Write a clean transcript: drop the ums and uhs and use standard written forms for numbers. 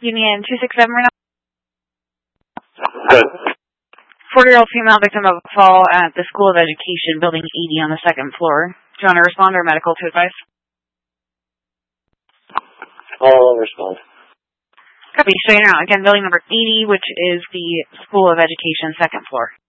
Union 267 right now. Good. 40-year-old female victim of a fall at the School of Education, Building 80 on the 2nd floor. Do you want to respond or medical to advice? I'll respond. Copy. Straighten out. Again, building number 80, which is the School of Education, 2nd floor.